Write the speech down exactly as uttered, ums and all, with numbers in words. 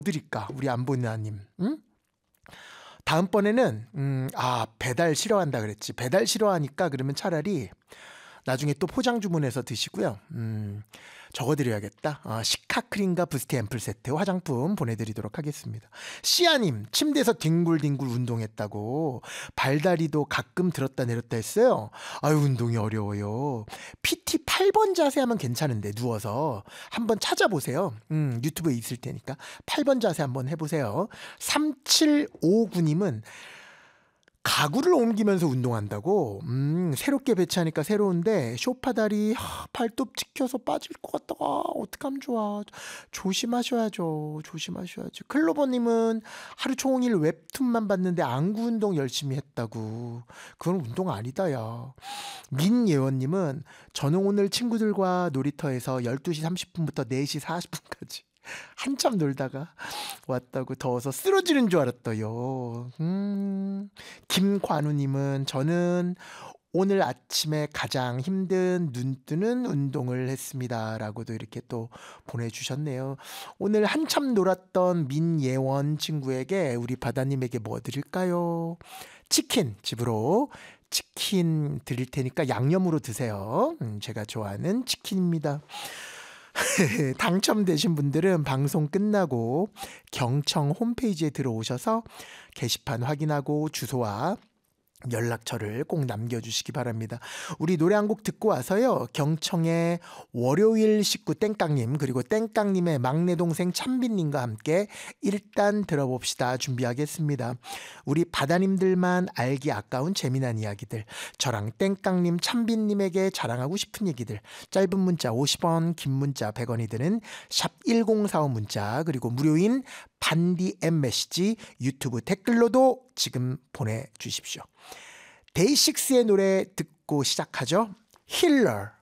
드릴까 우리 안보나님. 응? 다음번에는 음, 아 배달 싫어한다 그랬지. 배달 싫어하니까 그러면 차라리 나중에 또 포장 주문해서 드시고요. 음, 적어드려야겠다. 아, 시카크림과 부스트 앰플 세트 화장품 보내드리도록 하겠습니다. 시아님, 침대에서 뒹굴뒹굴 운동했다고. 발다리도 가끔 들었다 내렸다 했어요. 아유, 운동이 어려워요. 피티 팔 번 자세 하면 괜찮은데, 누워서. 한번 찾아보세요. 음, 유튜브에 있을 테니까. 팔 번 자세 한번 해보세요. 삼칠오구님은 가구를 옮기면서 운동한다고? 음, 새롭게 배치하니까 새로운데 쇼파 다리 하, 발톱 찍혀서 빠질 것 같다가 어떡하면 좋아. 조심하셔야죠. 조심하셔야죠. 클로버님은 하루 종일 웹툰만 봤는데 안구 운동 열심히 했다고. 그건 운동 아니다 야. 민예원님은 저는 오늘 친구들과 놀이터에서 열두 시 삼십 분부터 네 시 사십 분까지 한참 놀다가 왔다고. 더워서 쓰러지는 줄 알았어요. 음, 김관우님은 저는 오늘 아침에 가장 힘든 눈 뜨는 운동을 했습니다. 라고도 이렇게 또 보내주셨네요. 오늘 한참 놀았던 민예원 친구에게 우리 바다님에게 뭐 드릴까요? 치킨 집으로 치킨 드릴 테니까 양념으로 드세요. 음, 제가 좋아하는 치킨입니다. 당첨되신 분들은 방송 끝나고 경청 홈페이지에 들어오셔서 게시판 확인하고 주소와 연락처를 꼭 남겨주시기 바랍니다. 우리 노래 한 곡 듣고 와서요. 경청의 월요일 식구 땡깡님 그리고 땡깡님의 막내 동생 찬빈님과 함께 일단 들어봅시다. 준비하겠습니다. 우리 바다님들만 알기 아까운 재미난 이야기들, 저랑 땡깡님 찬빈님에게 자랑하고 싶은 얘기들, 짧은 문자 오십 원, 긴 문자 백 원이 드는 샵 일공사오 문자, 그리고 무료인 반디 엠 메시지 유튜브 댓글로도 지금 보내주십시오. 데이식스의 노래 듣고 시작하죠. 힐러.